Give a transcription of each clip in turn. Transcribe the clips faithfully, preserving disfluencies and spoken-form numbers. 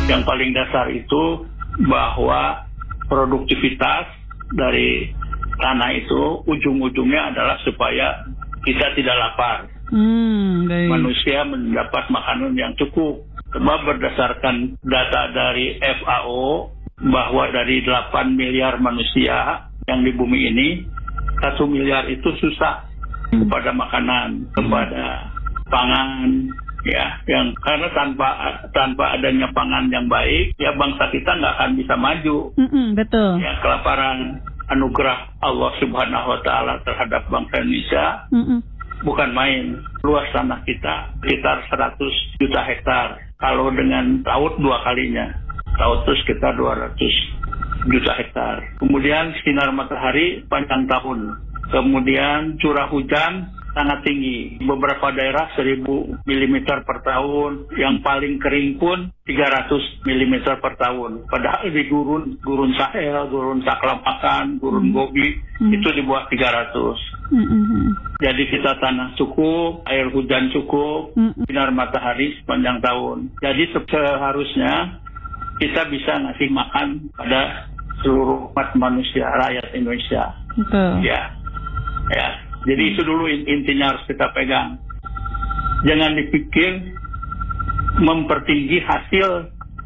Yang paling dasar itu bahwa produktivitas dari tanah itu ujung-ujungnya adalah supaya kita tidak lapar. Hmm, Manusia mendapat makanan yang cukup. Sebab berdasarkan data dari F A O bahwa dari delapan miliar manusia yang di bumi ini, satu miliar itu susah hmm. kepada makanan, kepada pangan. Ya, yang karena tanpa tanpa adanya pangan yang baik, ya bangsa kita nggak akan bisa maju. Mm-mm, betul. Ya, kelaparan anugerah Allah Subhanahu Wa Taala terhadap bangsa Indonesia Mm-mm. bukan main. Luas tanah kita sekitar seratus juta hektar. Kalau dengan laut dua kalinya, laut itu sekitar dua ratus juta hektar. Kemudian sinar matahari panjang tahun. Kemudian curah hujan sangat tinggi. Beberapa daerah seribu milimeter per tahun. Yang paling kering pun tiga ratus milimeter per tahun. Padahal di gurun, gurun Sahel, gurun Saklamakan, gurun Gobi, hmm. itu di bawah tiga ratus. Hmm. Jadi kita tanah cukup, air hujan cukup, hmm. sinar matahari sepanjang tahun. Jadi seharusnya kita bisa ngasih makan pada seluruh umat manusia, rakyat Indonesia. Betul. Ya, ya. Jadi itu dulu intinya harus kita pegang. Jangan dipikir mempertinggi hasil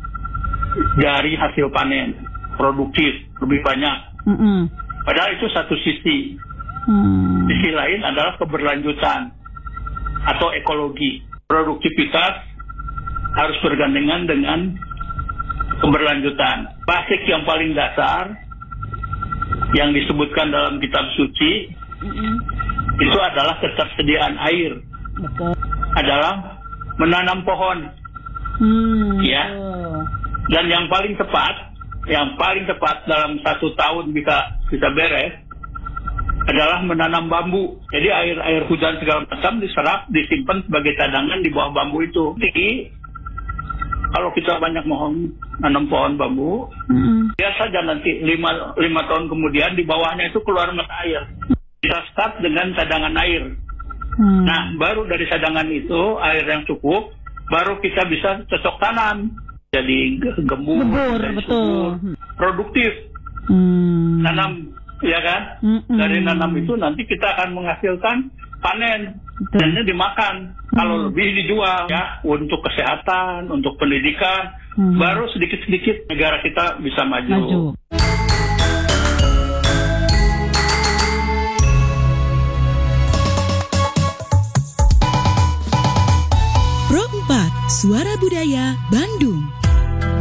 dari hasil panen, produktif, lebih banyak. Mm-hmm. Padahal itu satu sisi. Mm. Sisi lain adalah keberlanjutan atau ekologi. Produktivitas harus bergandengan dengan keberlanjutan. Basic yang paling dasar yang disebutkan dalam kitab suci mm-hmm. itu adalah ketersediaan air. Betul. Adalah menanam pohon. Hmm, ya. Betul. Dan yang paling tepat, yang paling tepat dalam satu tahun bisa bisa beres adalah menanam bambu. Jadi air air hujan segala macam diserap, disimpan sebagai cadangan di bawah bambu itu. Jadi kalau kita banyak mohon nanam pohon bambu, hmm. biasa saja nanti lima lima tahun kemudian di bawahnya itu keluar mata air. Kita start dengan cadangan air. Hmm. Nah, baru dari cadangan itu, air yang cukup, baru kita bisa cocok tanam. Jadi gembur, Gebur, betul. Subur, produktif. Hmm. Nanam, ya kan? Hmm. Dari nanam itu nanti kita akan menghasilkan panen. Dan dimakan. Hmm. Kalau lebih dijual, ya, untuk kesehatan, untuk pendidikan, hmm. baru sedikit-sedikit negara kita bisa maju. maju. Pro empat Suara Budaya Bandung.